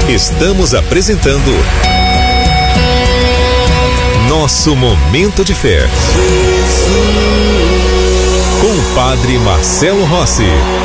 Estamos apresentando Nosso Momento de Fé, com o Padre Marcelo Rossi.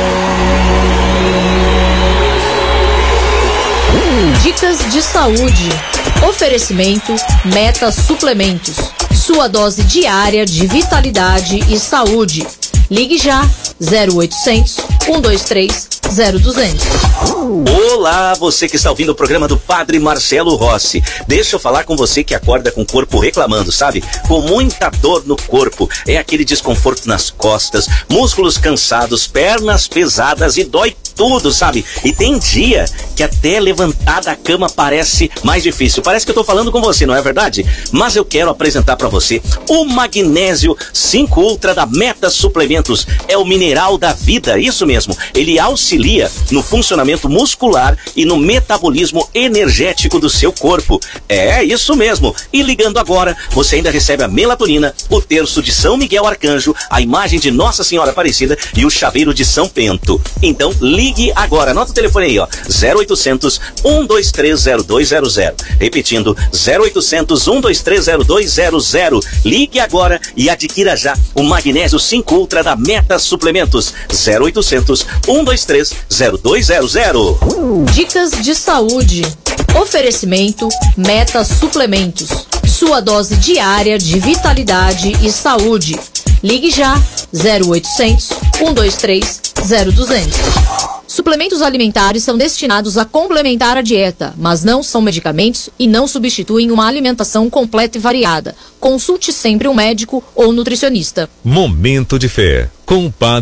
Dicas de saúde. Oferecimento Meta Suplementos. Sua dose diária de vitalidade e saúde. Ligue já 0800 123 0200. Olá, você que está ouvindo o programa do Padre Marcelo Rossi. Deixa eu falar com você que acorda com o corpo reclamando, sabe? Com muita dor no corpo. É aquele desconforto nas costas, músculos cansados, pernas pesadas e dói tudo, sabe? E tem dia que até levantar da cama parece mais difícil. Parece que eu tô falando com você, não é verdade? Mas eu quero apresentar para você o Magnésio 5 Ultra da Meta Suplementos. É o mineral da vida, isso mesmo. Ele auxilia no funcionamento muscular e no metabolismo energético do seu corpo. É isso mesmo. E ligando agora, você ainda recebe a melatonina, o terço de São Miguel Arcanjo, a imagem de Nossa Senhora Aparecida e o chaveiro de São Bento. Então, ligue agora. Anota o telefone aí, ó. 0800 123 0200. Repetindo, 0800 123 0200. Ligue agora e adquira já o Magnésio 5 Ultra da Meta Suplementos. 0800 123 0200. Dicas de saúde. Oferecimento Meta Suplementos. Sua dose diária de vitalidade e saúde. Ligue já 0800 123 0200. Suplementos alimentares são destinados a complementar a dieta, mas não são medicamentos e não substituem uma alimentação completa e variada. Consulte sempre um médico ou nutricionista. Momento de Fé, com o Padre